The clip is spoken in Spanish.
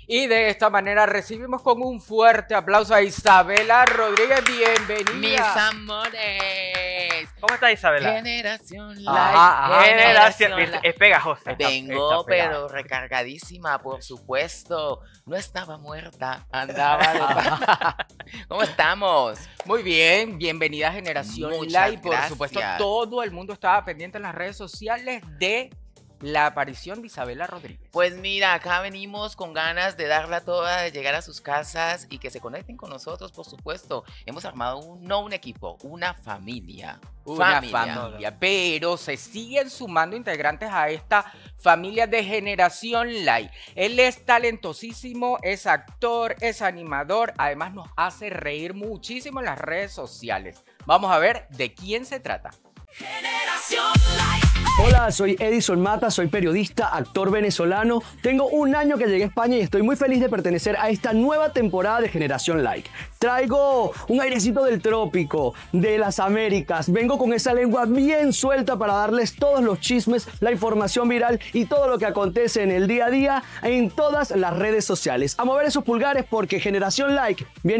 Y de esta manera recibimos con un fuerte aplauso a Isabela Rodríguez. Bienvenida. Mis amores. ¿Cómo está Isabela? Generación Live. Generación. Es pegajosa. Vengo, Está pegada. pero recargadísima, por supuesto. No estaba muerta, andaba de... ¿Cómo estamos? Muy bien, bienvenida a Generación Muchas Live. Por supuesto, gracias. todo el mundo estaba pendiente en las redes sociales de la aparición de Isabela Rodríguez. Pues mira, acá venimos con ganas de darla toda, de llegar a sus casas y que se conecten con nosotros, por supuesto. Hemos armado no un equipo, una familia. Una familia, pero se siguen sumando integrantes a esta familia de Generación Live. Él es talentosísimo, es actor, es animador, además nos hace reír muchísimo en las redes sociales. Vamos a ver de quién se trata. Hola, soy Edison Mata, soy periodista, actor venezolano. Tengo un año que llegué a España y estoy muy feliz de pertenecer a esta nueva temporada de Generación Like. Traigo un airecito del trópico, de las Américas. Vengo con esa lengua bien suelta para darles todos los chismes, la información viral y todo lo que acontece en el día a día en todas las redes sociales. A mover esos pulgares porque Generación Like viene